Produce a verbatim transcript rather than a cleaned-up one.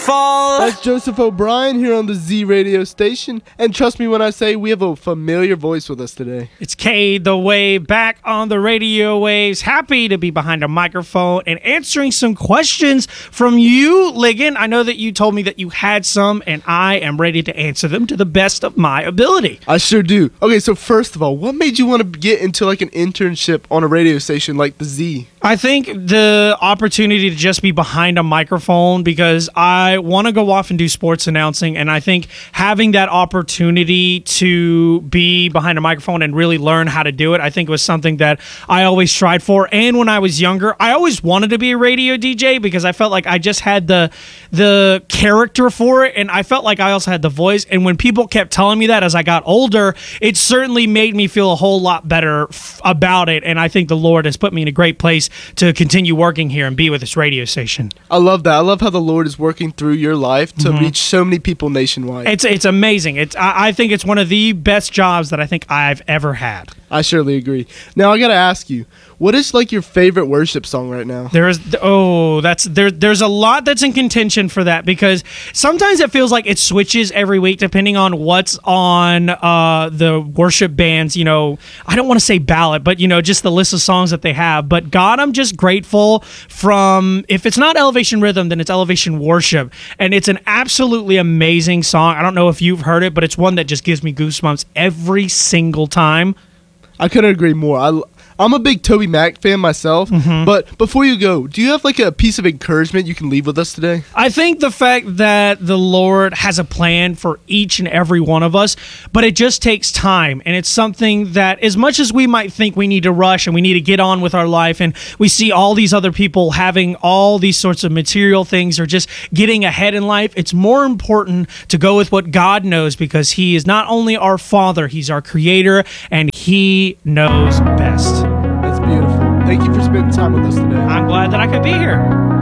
fall. That's Joseph O'Brien here on the Z radio station. And trust me when I say we have a familiar voice with us today. It's Cade the Wave back on the radio waves. Happy to be behind a microphone and answering some questions from you, Ligon. I know that you told me that you had some, and I am ready to answer them to the best of my ability. I sure do. Okay, so first of all, what made you want to get into like an internship on a radio station like the Z? I think the opportunity to just be behind a microphone, because I want to go off and do sports announcing, and I think having that opportunity to be behind a microphone and really learn how to do it, I think was something that I always tried for. And when I was younger, I always wanted to be a radio D J because I felt like I just had the the character for it, and I felt like I also had the voice. And when people kept telling me that as I got older, it certainly made me feel a whole lot better f- about it. And I think the Lord has put me in a great place to continue working here and be with this radio station. I love that. I love how the Lord is working through your life to Mm-hmm. reach so many people nationwide. It's it's amazing. It's I, I think it's one of the best jobs that I think I've ever had. I surely agree. Now I gotta ask you, what is like your favorite worship song right now? There is oh, that's there. There's a lot that's in contention for that, because sometimes it feels like it switches every week depending on what's on uh, the worship band's. You know, I don't want to say ballot, but you know, just the list of songs that they have. But God, I'm just grateful. From if it's not Elevation Rhythm, then it's Elevation Worship, and it's an absolutely amazing song. I don't know if you've heard it, but it's one that just gives me goosebumps every single time. I couldn't agree more. I, I'm a big Toby Mac fan myself, Mm-hmm. but before you go, do you have like a piece of encouragement you can leave with us today? I think the fact that the Lord has a plan for each and every one of us, but it just takes time. And it's something that, as much as we might think we need to rush and we need to get on with our life, and we see all these other people having all these sorts of material things or just getting ahead in life, it's more important to go with what God knows, because He is not only our Father, He's our Creator, and He knows best. That's beautiful. Thank you for spending time with us today. I'm glad that I could be here.